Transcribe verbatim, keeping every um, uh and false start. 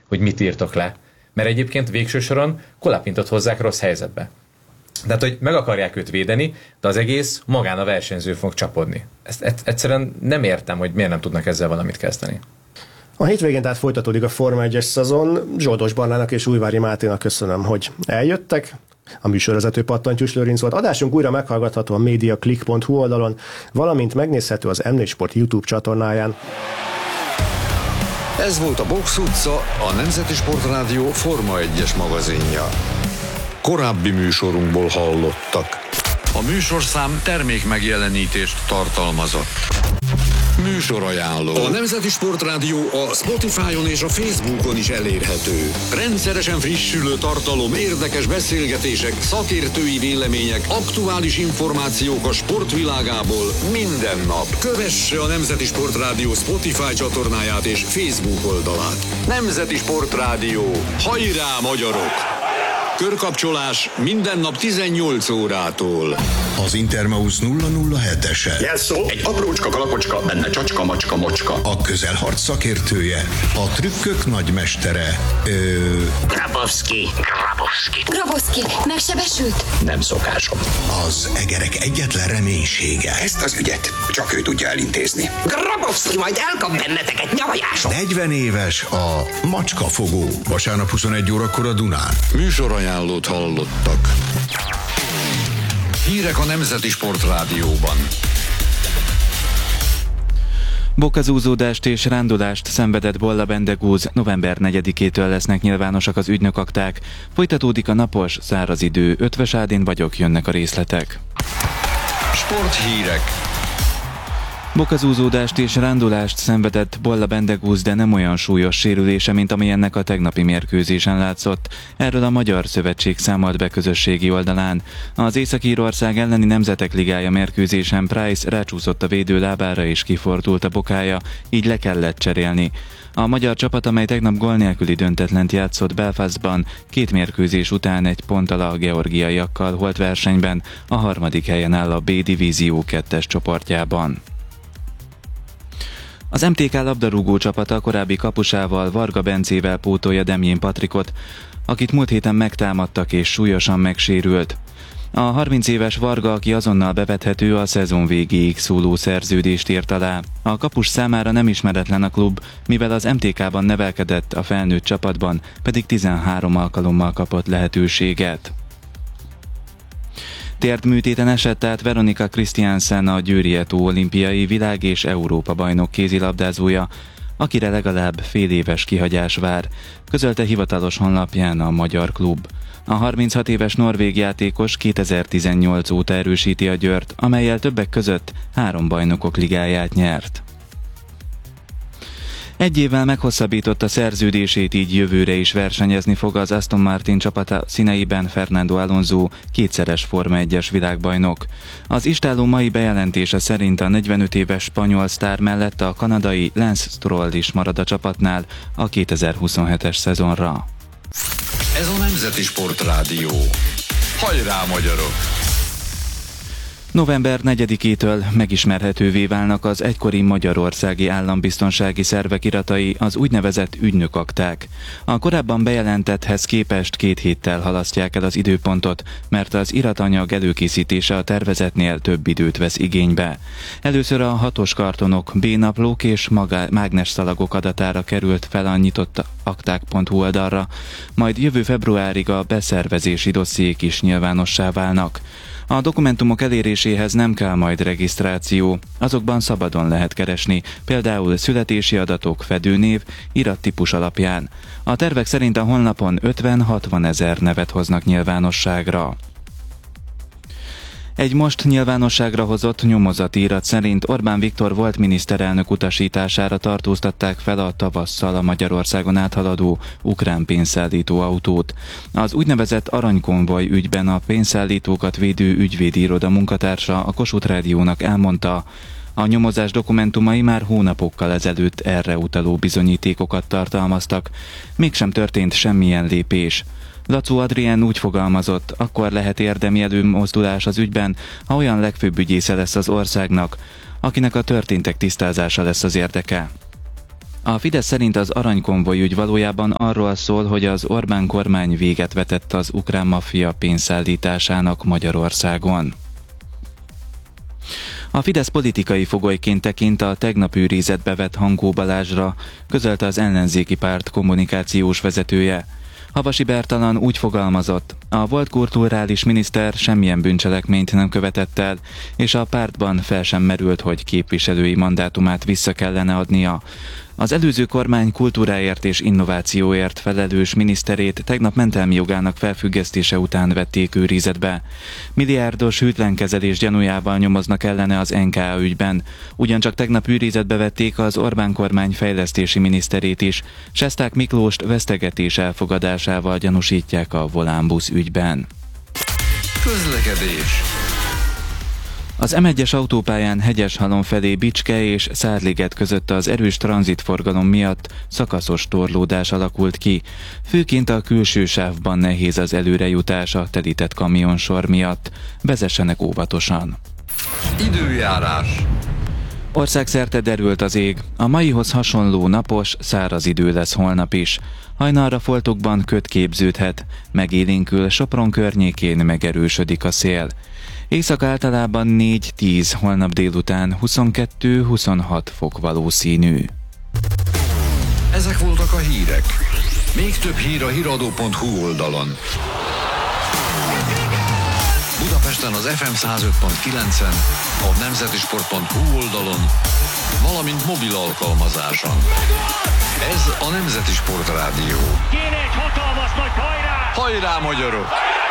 hogy mit írtok le, mert egyébként végső soron Kolapintot hozzák rossz helyzetbe. Tehát, hogy meg akarják őt védeni, de az egész magán a versenyző fog csapodni. Ezt egyszerűen nem értem, hogy miért nem tudnak ezzel valamit kezdeni. A hétvégén tehát folytatódik a Forma egyes szezon. Zsoldos Barnának és Újvári Máténak köszönöm, hogy eljöttek. A műsorvezető Pattantyús Lőrinc volt. Adásunk újra meghallgatható a mediaclick pont hu oldalon, valamint megnézhető az em négy Sport YouTube csatornáján. Ez volt a Box utca, a Nemzeti Sportrádió Forma egyes magazinja. Korábbi műsorunkból hallottak. A műsorszám termékmegjelenítést tartalmazott. Műsorajánló. A Nemzeti Sportrádió a Spotify-on és a Facebookon is elérhető. Rendszeresen frissülő tartalom, érdekes beszélgetések, szakértői vélemények, aktuális információk a sportvilágából minden nap. Kövesse a Nemzeti Sportrádió Spotify csatornáját és Facebook oldalát. Nemzeti Sportrádió. Hajrá, magyarok! Körkapcsolás minden nap tizennyolc órától. Az Intermausz nulla nulla hetese. Jelszó, egy aprócska kalapocska, benne csacska, macska, mocska. A közelharc szakértője, a trükkök nagymestere. Ö... Grabowski, Grabowski. Grabowski, megsebesült? Nem szokásom. Az egerek egyetlen reménysége. Ezt az ügyet csak ő tudja elintézni. Grabowski majd elkap benneteket nyavajáson. negyven éves a macskafogó. Vasárnap huszonegy órakor a Dunán. Műsorajánlót hallottak. Hírek a Nemzeti Sportrádióban. Bokazúzódást és rándulást szenvedett Bolla Bendegúz november negyedikétől lesznek nyilvánosak az ügynökakták. Folytatódik a napos, száraz idő. Ötvös Ádén vagyok, jönnek a részletek. Sporthírek. Bokazúzódást és rándulást szenvedett Bolla Bendegúz, de nem olyan súlyos sérülése, mint amilyennek a tegnapi mérkőzésen látszott. Erről a Magyar Szövetség számolt be közösségi oldalán. Az Észak-Írország elleni Nemzetek Ligája mérkőzésen Price rácsúszott a védő lábára és kifordult a bokája, így le kellett cserélni. A magyar csapat, amely tegnap gól nélküli döntetlent játszott Belfastban, két mérkőzés után egy ponttal a georgiaiakkal volt versenyben, a harmadik helyen áll a B-divízió kettes csoportjában. Az em té ká labdarúgó csapata korábbi kapusával, Varga Bencével pótolja Demjén Patrikot, akit múlt héten megtámadtak és súlyosan megsérült. A harminc éves Varga, aki azonnal bevethető, a szezon végéig szóló szerződést írt alá. A kapus számára nem ismeretlen a klub, mivel az em té ká-ban nevelkedett, a felnőtt csapatban pedig tizenhárom alkalommal kapott lehetőséget. Térdműtéten esett át Veronika Christiansen, a Győri Eto olimpiai világ- és Európa-bajnok kézilabdázója, akire legalább fél éves kihagyás vár, közölte hivatalos honlapján a magyar klub. A harminchat éves norvég játékos kétezer-tizennyolc óta erősíti a Győrt, amellyel többek között három bajnokok ligáját nyert. Egy évvel meghosszabbította szerződését, így jövőre is versenyezni fog az Aston Martin csapata színeiben Fernando Alonso, kétszeres Forma egyes világbajnok. Az istálló mai bejelentése szerint a negyvenöt éves spanyol sztár mellett a kanadai Lance Stroll is marad a csapatnál a kétezer-huszonhetes szezonra. Ez a Nemzeti Sportrádió. Hajrá, magyarok! november negyedikétől megismerhetővé válnak az egykori magyarországi állambiztonsági szervek iratai, az úgynevezett ügynökakták. A korábban bejelentetthez képest két héttel halasztják el az időpontot, mert az iratanyag előkészítése a tervezetnél több időt vesz igénybe. Először a hatos kartonok, B-naplók és mágnesszalagok adatára került fel a nyitott akták pont hu oldalra, majd jövő februárig a beszervezési dossziék is nyilvánossá válnak. A dokumentumok eléréséhez nem kell majd regisztráció, azokban szabadon lehet keresni, például születési adatok, fedőnév, irattípus alapján. A tervek szerint a honlapon ötven-hatvan ezer nevet hoznak nyilvánosságra. Egy most nyilvánosságra hozott nyomozati irat szerint Orbán Viktor volt miniszterelnök utasítására tartóztatták fel a tavasszal a Magyarországon áthaladó ukrán pénzszállító autót. Az úgynevezett aranykonvoj ügyben a pénzszállítókat védő ügyvédi iroda munkatársa a Kossuth Rádiónak elmondta, a nyomozás dokumentumai már hónapokkal ezelőtt erre utaló bizonyítékokat tartalmaztak, mégsem történt semmilyen lépés. Lacó Adrián úgy fogalmazott, akkor lehet érdemi előmozdulás az ügyben, ha olyan legfőbb ügyésze lesz az országnak, akinek a történtek tisztázása lesz az érdeke. A Fidesz szerint az aranykonvoj ügy valójában arról szól, hogy az Orbán kormány véget vetett az ukrán maffia pénzszállításának Magyarországon. A Fidesz politikai fogolyként tekint a tegnap őrizetbe vett Hankó Balázsra, közölte az ellenzéki párt kommunikációs vezetője. Havasi Bertalan úgy fogalmazott, a volt kulturális miniszter semmilyen bűncselekményt nem követett el, és a pártban fel sem merült, hogy képviselői mandátumát vissza kellene adnia. Az előző kormány kultúráért és innovációért felelős miniszterét tegnap mentelmi jogának felfüggesztése után vették őrizetbe. Milliárdos hűtlenkezelés gyanújával nyomoznak ellene az en ká á ügyben. Ugyancsak tegnap őrizetbe vették az Orbán kormány fejlesztési miniszterét is. Sesták Miklóst vesztegetés elfogadásával gyanúsítják a Volánbusz ügyben. Közlekedés. Az em egyes autópályán Hegyeshalom felé Bicske és Szárliget között az erős tranzitforgalom miatt szakaszos torlódás alakult ki. Főként a külső sávban nehéz az előrejutás a telített kamionsor miatt. Vezessenek óvatosan. Időjárás. Országszerte derült az ég. A maihoz hasonló napos, száraz idő lesz holnap is. Hajnalra foltokban köd képződhet, megélénkül, Sopron környékén megerősödik a szél. Éjszaka általában négy-tíz, holnap délután huszonkettő-huszonhat fok valószínű. Ezek voltak a hírek. Még több hír a híradó pont hu oldalon. Budapesten az ef em száz öt pont kilencen, a nemzetisport pont hu oldalon, valamint mobil alkalmazáson. Ez a Nemzeti Sport Rádió. Kéne egy hatalmas nagy hajrá! Hajrá, magyarok!